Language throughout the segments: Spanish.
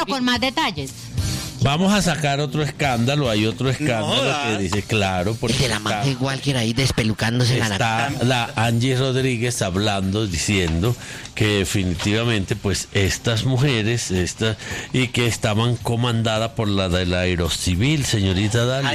con más detalles. Vamos a sacar otro escándalo, hay otro escándalo que dice, claro, porque de la manga igual que era ahí despelucándose la está la Angie Rodríguez hablando, diciendo que definitivamente pues estas mujeres, y que estaban comandadas por la del Aerocivil, señorita Dalia.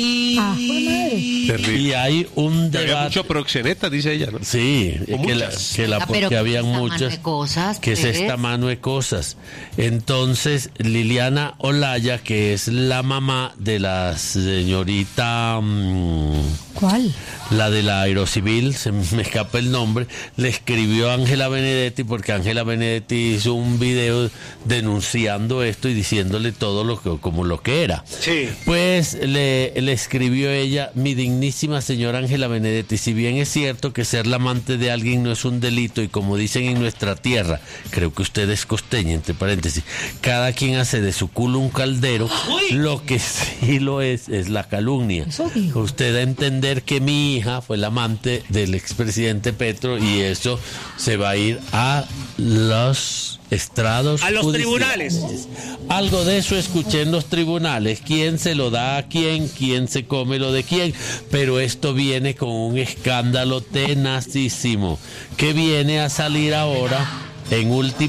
Y hay un debate. Había mucho proxeneta, dice ella, ¿no? Sí, porque habían muchas cosas, que es esta mano de cosas. Entonces, Liliana Olaya, que es la mamá de la señorita... ¿Cuál? La de la Aerocivil, se me escapa el nombre, le escribió a Ángela Benedetti, porque Ángela Benedetti hizo un video denunciando esto y diciéndole todo como lo que era. Sí. Pues le escribió ella: mi dignísima señora Ángela Benedetti, si bien es cierto que ser la amante de alguien no es un delito, y como dicen en nuestra tierra, creo que usted es costeña, entre paréntesis, cada quien hace de su culo un caldero, lo que sí lo es la calumnia. Usted da a entender que mi hija fue la amante del expresidente Petro, y eso se va a ir a los estrados, a los judiciales. Tribunales. Algo de eso escuché en los tribunales, quién se lo da a quién se come lo de quién, pero esto viene con un escándalo tenacísimo que viene a salir ahora en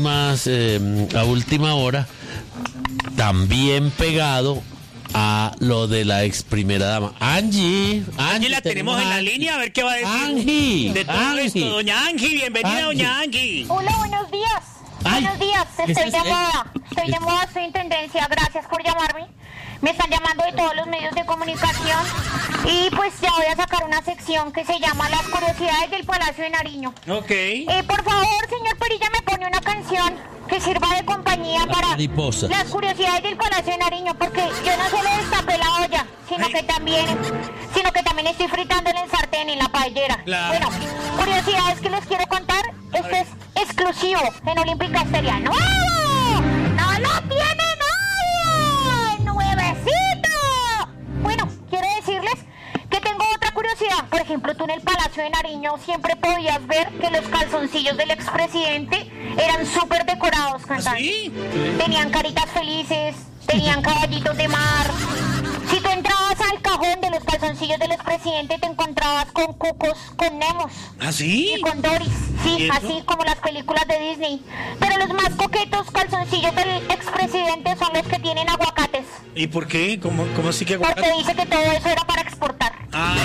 a última hora, también pegado a lo de la ex primera dama. Angie, la tenemos en la línea, a ver qué va a decir. Angie, de todo esto. Doña Angie, bienvenida, doña Angie. Hola, buenos días. Buenos días, estoy de moda, estoy en tendencia, gracias por llamarme. Me están llamando de todos los medios de comunicación y pues ya voy a sacar una sección que se llama Las curiosidades del Palacio de Nariño. Ok. Por favor, señor Perilla, me pone una canción que sirva de compañía para mariposas. Las curiosidades del Palacio de Nariño, porque yo no solo destapé la olla, sino que también estoy fritando en el sartén, en la paellera. Claro. Bueno, curiosidades que les quiero contar. Esto es exclusivo en Olímpica Estéreo. ¡No! ¡No lo tiene nadie! ¡Nuevecito! Bueno, quiero decirles que tengo otra curiosidad. Por ejemplo, tú en el Palacio de Nariño siempre podías ver que los calzoncillos del expresidente eran súper decorados, cantando. ¿Sí? Tenían caritas felices, tenían caballitos de mar. Si tú entrabas al cajón de los calzoncillos del expresidente, te encontrabas con cucos, con nemos. ¿Ah, sí? Y con Doris, sí, ¿Y eso? así como las películas de Disney. Pero los más coquetos calzoncillos del expresidente son los que tienen aguacates. ¿Y por qué? ¿Cómo así que Porque dice que todo eso era para exportar. Ah,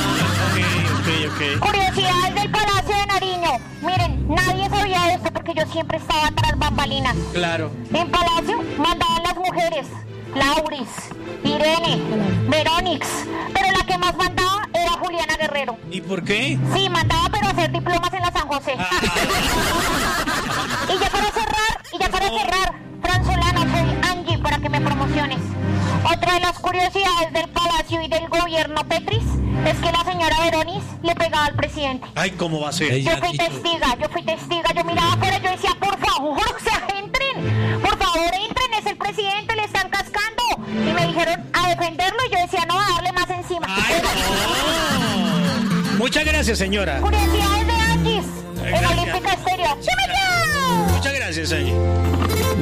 ok. Curiosidades del Palacio de Nariño. Miren, nadie sabía esto porque yo siempre estaba tras bambalinas. Claro. En Palacio mandaban las mujeres, Lauris, Irene, Verónix, pero la que más mandaba era Juliana Guerrero. ¿Y por qué? Sí, mandaba pero a hacer diplomas en la San José. Y ya para cerrar, Fran Solano, soy Angie para que me promociones. Otra de las curiosidades del Palacio y del gobierno Petris es que la señora Verónica le pegaba al presidente. Ay, ¿cómo va a ser? Yo fui testiga, yo miraba afuera, yo decía, por favor, o sea, entren, es el presidente, le están cascando. Y me dijeron a defenderlo y yo decía, no, a darle más encima. Ay, no. Muchas gracias, señora. Curiosidades de Angie en Gracias. Olímpica Estéreo. ¡Chimito! Muchas gracias, Angie.